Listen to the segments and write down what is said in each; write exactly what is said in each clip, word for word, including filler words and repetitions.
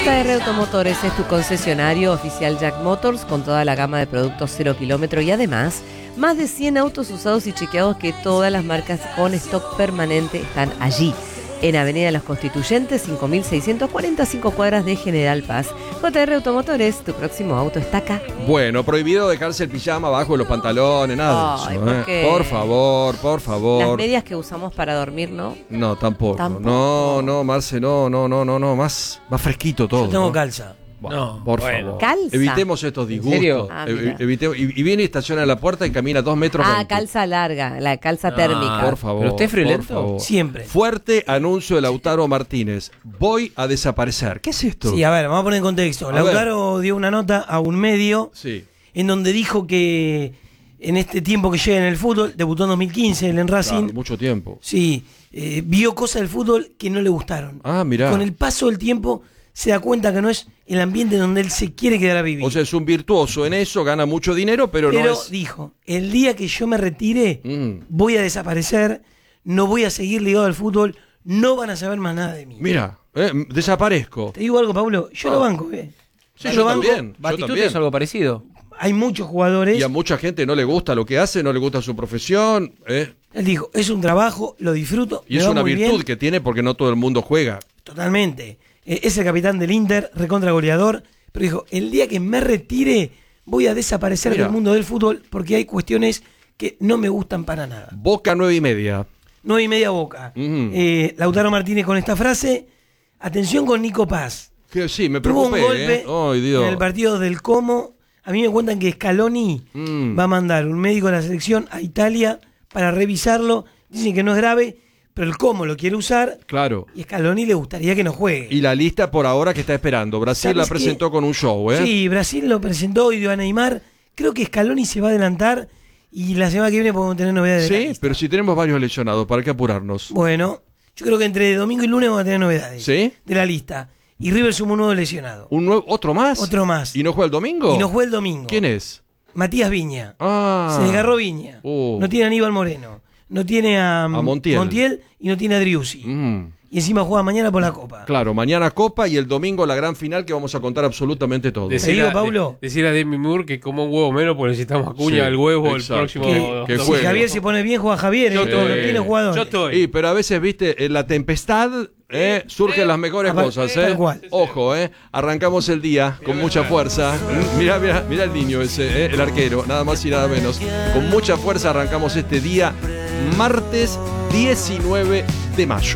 J R Automotores es tu concesionario oficial Jack Motors con toda la gama de productos cero kilómetro y además más de cien autos usados y chequeados que todas las marcas con stock permanente están allí. En Avenida Los Constituyentes, cinco mil seiscientos cuarenta, cinco cuadras de General Paz. J R Automotores, tu próximo auto está acá. Bueno, prohibido dejarse el pijama abajo de los pantalones, nada Ay, de eso. ¿por ¿eh? qué? Por favor, por favor. Las medias que usamos para dormir, ¿no? No, tampoco. Tampoco. No, no, Marce, no, no, no, no, no. Más, más fresquito todo. Yo tengo ¿no? calza. Bueno, No, por bueno. favor. ¿Calza? Evitemos estos disgustos. serio? Ah, Ev- mira. evitemos- y, y viene y estaciona en la puerta y camina dos metros. Ah, veinte. calza larga, la calza Ah, térmica. Por favor. ¿Pero usted es friolento? por favor. Siempre. Fuerte anuncio de Lautaro Martínez. Voy a desaparecer. ¿Qué es esto? Sí, a ver, vamos a poner en contexto. A Lautaro dio una nota a un medio Sí. en donde dijo que en este tiempo que llega en el fútbol, debutó en dos mil quince él en Racing, Claro, mucho tiempo. sí, eh, vio cosas del fútbol que no le gustaron. Ah, mirá. Con el paso del tiempo se da cuenta que no es el ambiente donde él se quiere quedar a vivir. O sea, es un virtuoso en eso, gana mucho dinero, pero, Pero no es... dijo, el día que yo me retire, Mm. voy a desaparecer, no voy a seguir ligado al fútbol, no van a saber más nada de mí. Mira, eh, desaparezco. Te digo algo, Pablo, yo lo banco, ¿eh? Sí, lo yo banco. también. Yo Batistuta también. hizo algo parecido. Hay muchos jugadores. Y a mucha gente no le gusta lo que hace, no le gusta su profesión. ¿eh? Él dijo, es un trabajo, lo disfruto. Y me es va una muy virtud bien". que tiene porque no todo el mundo juega. Totalmente. Eh, es el capitán del Inter, recontra goleador. Pero dijo, el día que me retire, voy a desaparecer Mira. del mundo del fútbol porque hay cuestiones que no me gustan para nada. Boca nueve y media. Nueve y media Boca. Ujú. Eh, Lautaro Martínez con esta frase. Atención con Nico Paz. Que sí, me Tuvo un preocupé. golpe ¿eh? Ay, Dios. en el partido del Como. A mí me cuentan que Scaloni Mm. va a mandar un médico de la selección a Italia para revisarlo. Dicen que no es grave, pero el Como lo quiere usar Claro. y Scaloni le gustaría que no juegue. Y la lista por ahora que está esperando. Brasil ¿Sabes la qué? presentó con un show, ¿eh? Sí, Brasil lo presentó y dio a Neymar. Creo que Scaloni se va a adelantar y la semana que viene podemos tener novedades. de la Sí, lista. pero si tenemos varios lesionados, ¿para qué apurarnos? Bueno, yo creo que entre domingo y lunes vamos a tener novedades ¿Sí? de la lista. Y River suma un nuevo lesionado. ¿Un nuevo, ¿Otro más? Otro más. ¿Y no juega el domingo? Y no juega el domingo. ¿Quién es? Matías Viña. Ah. Se desgarró Viña. Uh. No tiene a Aníbal Moreno. No tiene a, mm, A Montiel. y no tiene a Driussi. Mm. Y encima juega mañana por la Copa. Claro, mañana Copa y el domingo la gran final que vamos a contar absolutamente todo. Decir- digo, Paulo? de- decir a Demi Moore que como un huevo menos porque necesitamos a Cuña Sí, el huevo exacto. el próximo Que, que domingo. si juegue. Javier se pone bien, juega Javier. Yo eh, estoy. no tiene jugadores. Yo estoy. Sí, pero a veces, viste, en la tempestad eh, surgen las mejores Apar- cosas, tal ¿eh? cual. Ojo, ¿eh? Arrancamos el día con mucha fuerza. Mm, Mirá, mirá, mirá el niño ese, ¿eh? El arquero, nada más y nada menos. Con mucha fuerza arrancamos este día, martes diecinueve de mayo.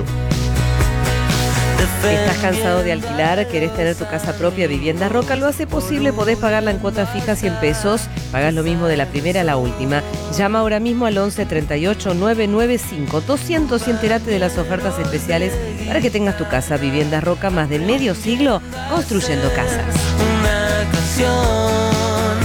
¿Estás cansado de alquilar? ¿Querés tener tu casa propia? Vivienda Roca lo hace posible. Podés pagarla en cuotas fijas cien pesos. Pagás lo mismo de la primera a la última. Llama ahora mismo al once treinta y ocho novecientos noventa y cinco doscientos y entérate de las ofertas especiales para que tengas tu casa. Vivienda Roca, más de medio siglo construyendo casas. Una canción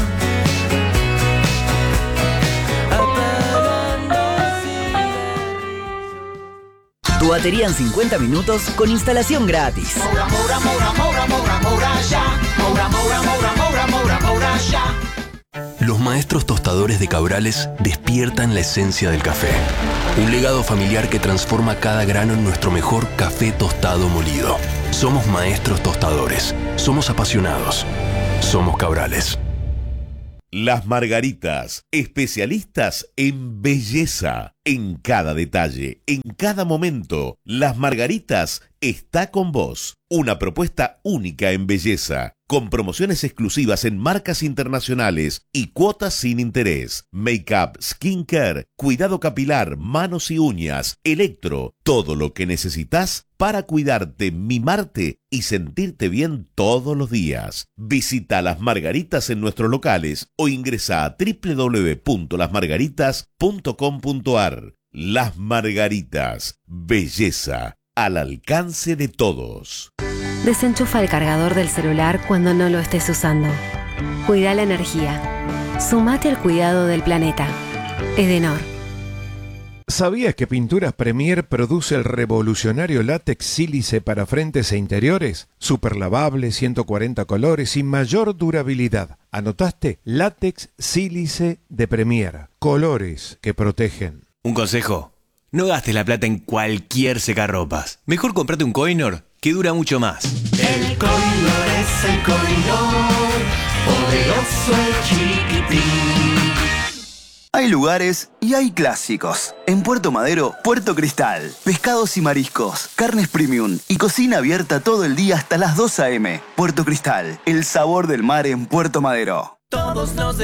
Tu batería en cincuenta minutos con instalación gratis. Moura, Moura, Moura, Moura, Moura, Moura, ya. Moura, Moura, Moura, Moura, Moura, Moura, ya. Los maestros tostadores de Cabrales despiertan la esencia del café. Un legado familiar que transforma cada grano en nuestro mejor café tostado molido. Somos maestros tostadores. Somos apasionados. Somos Cabrales. Las Margaritas, especialistas en belleza, en cada detalle, en cada momento. Las Margaritas está con vos. Una propuesta única en belleza, con promociones exclusivas en marcas internacionales y cuotas sin interés. Make-up, skincare, cuidado capilar, manos y uñas, electro, todo lo que necesitas para cuidarte, mimarte y sentirte bien todos los días. Visita Las Margaritas en nuestros locales o ingresa a doble u doble u doble u punto las margaritas punto com punto a r. Las Margaritas, belleza al alcance de todos. Desenchufa el cargador del celular cuando no lo estés usando. Cuida la energía. Sumate al cuidado del planeta. Edenor. ¿Sabías que Pinturas Premier produce el revolucionario látex sílice para frentes e interiores? Super lavable, ciento cuarenta colores y mayor durabilidad. ¿Anotaste? Látex sílice de Premier. Colores que protegen. Un consejo. No gastes la plata en cualquier secarropas. Mejor comprate un Coinor que dura mucho más. El Kohinoor es el Kohinoor, poderoso el chiquitín. Hay lugares y hay clásicos. En Puerto Madero, Puerto Cristal. Pescados y mariscos, carnes premium y cocina abierta todo el día hasta las dos a eme. Puerto Cristal, el sabor del mar en Puerto Madero. Todos los